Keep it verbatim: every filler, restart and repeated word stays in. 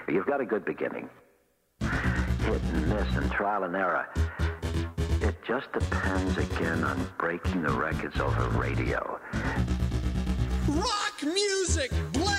You've got a good beginning. Hit and miss and trial and error. It just depends again on breaking the records over radio. Rock music!